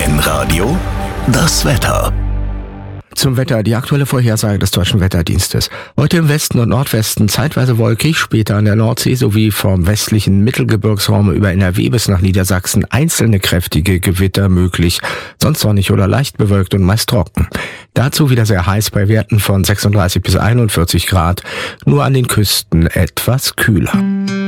N-Radio, das Wetter. Zum Wetter, die aktuelle Vorhersage des Deutschen Wetterdienstes. Heute im Westen und Nordwesten zeitweise wolkig, später an der Nordsee sowie vom westlichen Mittelgebirgsraum über NRW bis nach Niedersachsen einzelne kräftige Gewitter möglich, sonst sonnig oder leicht bewölkt und meist trocken. Dazu wieder sehr heiß bei Werten von 36 bis 41 Grad, nur an den Küsten etwas kühler.